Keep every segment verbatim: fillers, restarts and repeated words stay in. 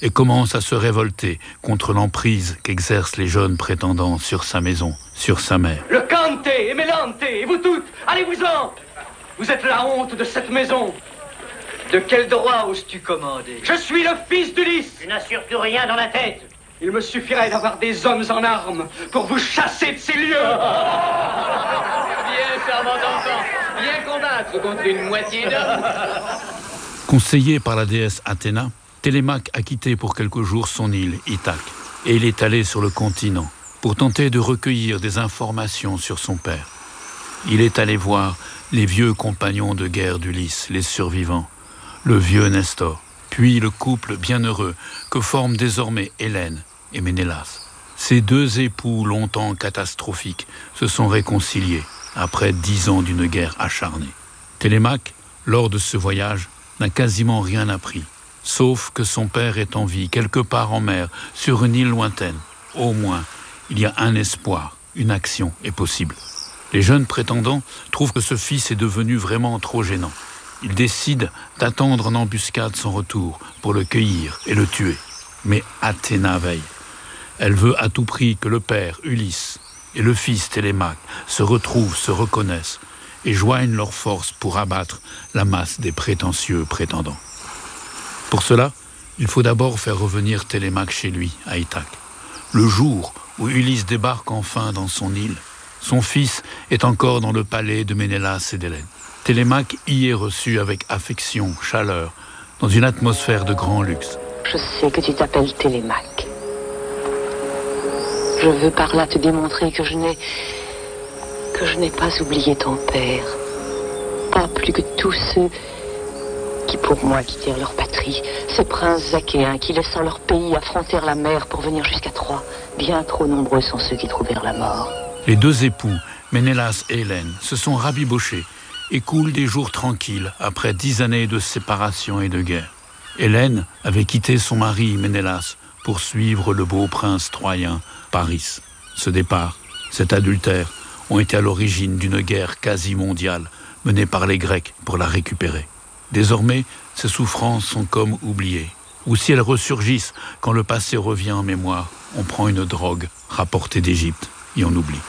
et commence à se révolter contre l'emprise qu'exercent les jeunes prétendants sur sa maison, sur sa mère. Le Cante et Melante, et vous toutes, allez-vous-en! Vous êtes la honte de cette maison. De quel droit oses-tu commander? Je suis le fils d'Ulysse. Tu n'as surtout rien dans la tête. Il me suffirait d'avoir des hommes en armes pour vous chasser de ces lieux. Bien, charmant enfant, viens combattre contre une moitié d'homme. Conseillé par la déesse Athéna, Télémaque a quitté pour quelques jours son île, Ithaque, et il est allé sur le continent pour tenter de recueillir des informations sur son père. Il est allé voir les vieux compagnons de guerre d'Ulysse, les survivants, le vieux Nestor, puis le couple bienheureux que forment désormais Hélène et Ménélas. Ces deux époux longtemps catastrophiques se sont réconciliés après dix ans d'une guerre acharnée. Télémaque, lors de ce voyage, n'a quasiment rien appris, sauf que son père est en vie quelque part en mer, sur une île lointaine. Au moins, il y a un espoir, une action est possible. Les jeunes prétendants trouvent que ce fils est devenu vraiment trop gênant. Ils décident d'attendre en embuscade son retour pour le cueillir et le tuer. Mais Athéna veille. Elle veut à tout prix que le père, Ulysse, et le fils Télémaque se retrouvent, se reconnaissent et joignent leurs forces pour abattre la masse des prétentieux prétendants. Pour cela, il faut d'abord faire revenir Télémaque chez lui, à Ithaque. Le jour où Ulysse débarque enfin dans son île, son fils est encore dans le palais de Ménélas et d'Hélène. Télémaque y est reçu avec affection, chaleur, dans une atmosphère de grand luxe. Je sais que tu t'appelles Télémaque. Je veux par là te démontrer que je n'ai... que je n'ai pas oublié ton père. Pas plus que tous ceux qui, pour moi, quittèrent leur patrie. Ces princes achéens qui, laissant leur pays, affrontèrent la mer pour venir jusqu'à Troie. Bien trop nombreux sont ceux qui trouvèrent la mort. Les deux époux, Ménélas et Hélène, se sont rabibochés et coulent des jours tranquilles après dix années de séparation et de guerre. Hélène avait quitté son mari Ménélas pour suivre le beau prince troyen Paris. Ce départ, cet adultère, ont été à l'origine d'une guerre quasi mondiale menée par les Grecs pour la récupérer. Désormais, ces souffrances sont comme oubliées. Ou si elles ressurgissent quand le passé revient en mémoire, on prend une drogue rapportée d'Égypte et on oublie.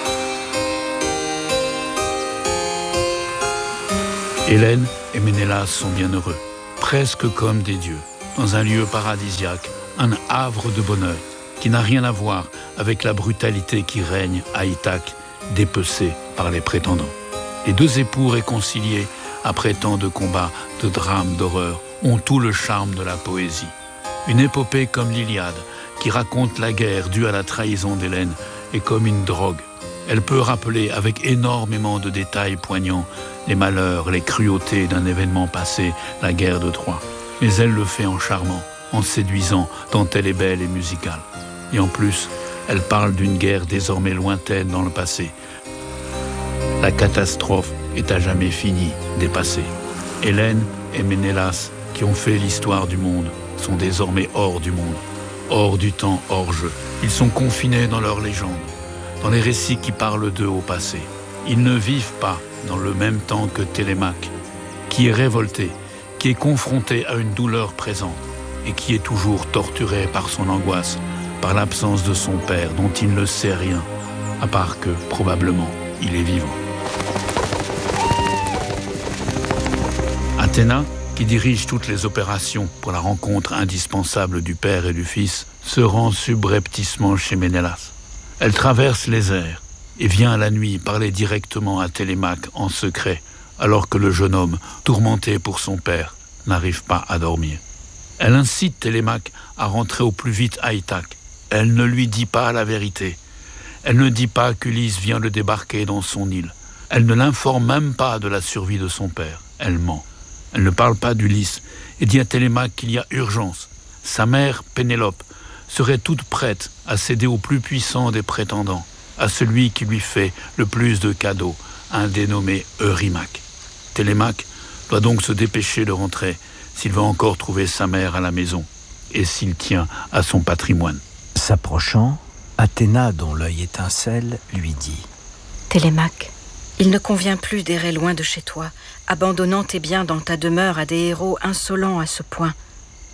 Hélène et Ménélas sont bien heureux, presque comme des dieux, dans un lieu paradisiaque, un havre de bonheur, qui n'a rien à voir avec la brutalité qui règne à Ithaque, dépecée par les prétendants. Les deux époux réconciliés, après tant de combats, de drames, d'horreur, ont tout le charme de la poésie. Une épopée comme l'Iliade, qui raconte la guerre due à la trahison d'Hélène, est comme une drogue. Elle peut rappeler avec énormément de détails poignants les malheurs, les cruautés d'un événement passé, la guerre de Troie. Mais elle le fait en charmant, en séduisant, tant elle est belle et musicale. Et en plus, elle parle d'une guerre désormais lointaine dans le passé. La catastrophe est à jamais finie, dépassée. Hélène et Ménélas, qui ont fait l'histoire du monde, sont désormais hors du monde, hors du temps, hors jeu. Ils sont confinés dans leurs légendes, dans les récits qui parlent d'eux au passé. Ils ne vivent pas dans le même temps que Télémaque, qui est révolté, qui est confronté à une douleur présente et qui est toujours torturé par son angoisse, par l'absence de son père dont il ne sait rien, à part que, probablement, il est vivant. Athéna, qui dirige toutes les opérations pour la rencontre indispensable du père et du fils, se rend subrepticement chez Ménélas. Elle traverse les airs et vient à la nuit parler directement à Télémaque en secret, alors que le jeune homme, tourmenté pour son père, n'arrive pas à dormir. Elle incite Télémaque à rentrer au plus vite à Ithaque. Elle ne lui dit pas la vérité. Elle ne dit pas qu'Ulysse vient le débarquer dans son île. Elle ne l'informe même pas de la survie de son père. Elle ment. Elle ne parle pas d'Ulysse et dit à Télémaque qu'il y a urgence. Sa mère, Pénélope, serait toute prête à céder au plus puissant des prétendants, à celui qui lui fait le plus de cadeaux, un dénommé Eurymaque. Télémaque doit donc se dépêcher de rentrer s'il veut encore trouver sa mère à la maison et s'il tient à son patrimoine. S'approchant, Athéna, dont l'œil étincelle, lui dit « Télémaque, il ne convient plus d'errer loin de chez toi, abandonnant tes biens dans ta demeure à des héros insolents à ce point.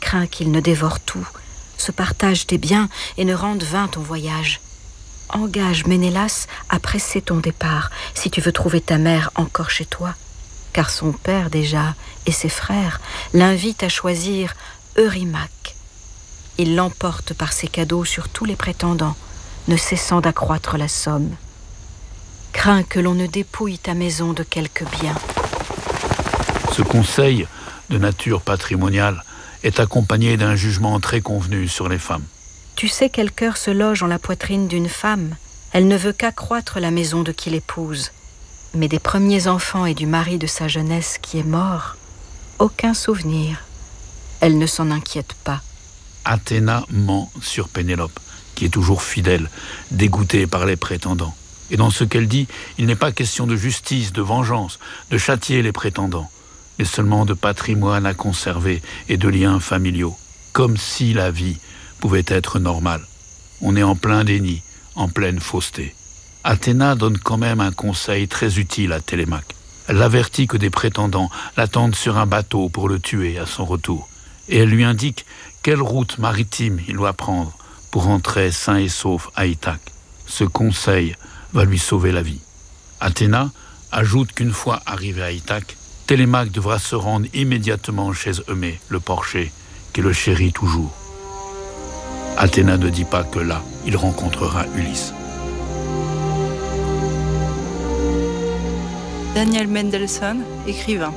crains qu'il ne dévore tout, se partage tes biens et ne rende vain ton voyage. Engage Ménélas à presser ton départ, si tu veux trouver ta mère encore chez toi, car son père déjà et ses frères l'invitent à choisir Eurymaque. Il l'emporte par ses cadeaux sur tous les prétendants, ne cessant d'accroître la somme. Crains que l'on ne dépouille ta maison de quelques biens. Ce conseil de nature patrimoniale est accompagné d'un jugement très convenu sur les femmes. Tu sais quel cœur se loge en la poitrine d'une femme. Elle ne veut qu'accroître la maison de qui l'épouse. Mais des premiers enfants et du mari de sa jeunesse qui est mort, aucun souvenir. Elle ne s'en inquiète pas. Athéna ment sur Pénélope, qui est toujours fidèle, dégoûtée par les prétendants. Et dans ce qu'elle dit, il n'est pas question de justice, de vengeance, de châtier les prétendants, mais seulement de patrimoine à conserver et de liens familiaux, comme si la vie pouvait être normale. On est en plein déni, en pleine fausseté. Athéna donne quand même un conseil très utile à Télémaque. Elle l'avertit que des prétendants l'attendent sur un bateau pour le tuer à son retour. Et elle lui indique quelle route maritime il doit prendre pour rentrer sain et sauf à Ithaque. Ce conseil va lui sauver la vie. Athéna ajoute qu'une fois arrivé à Ithaque, Télémaque devra se rendre immédiatement chez Eumée, le porcher, qui le chérit toujours. Athéna ne dit pas que là, il rencontrera Ulysse. Daniel Mendelssohn, écrivain.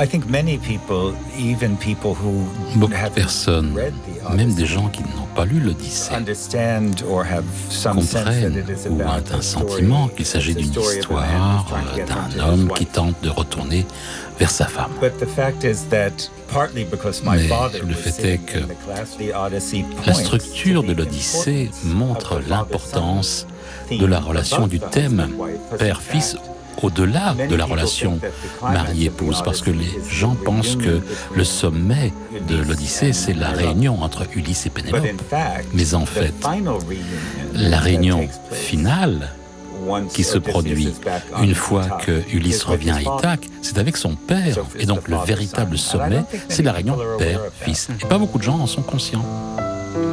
Beaucoup de personnes, même des gens qui n'ont pas lu l'Odyssée, comprennent ou ont un sentiment qu'il s'agit d'une histoire d'un homme qui tente de retourner vers sa femme. Mais le fait est que la structure de l'Odyssée montre l'importance de la relation du thème père-fils au-delà de la relation mari-épouse, parce que les gens pensent que le sommet de l'Odyssée, c'est la réunion entre Ulysse et Pénélope. Mais en fait, la réunion finale qui se produit une fois que Ulysse revient à Ithaque, c'est avec son père. Et donc le véritable sommet, c'est la réunion père-fils. Et pas beaucoup de gens en sont conscients.